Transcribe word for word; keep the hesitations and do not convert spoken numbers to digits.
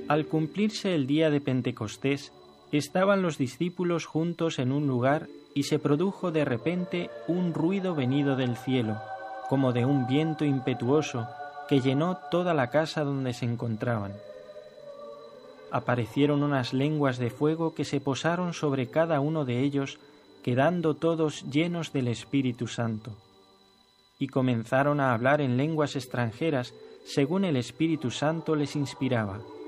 Al cumplirse el día de Pentecostés, estaban los discípulos juntos en un lugar y se produjo de repente un ruido venido del cielo, como de un viento impetuoso que llenó toda la casa donde se encontraban. Aparecieron unas lenguas de fuego que se posaron sobre cada uno de ellos, quedando todos llenos del Espíritu Santo. Y comenzaron a hablar en lenguas extranjeras según el Espíritu Santo les inspiraba.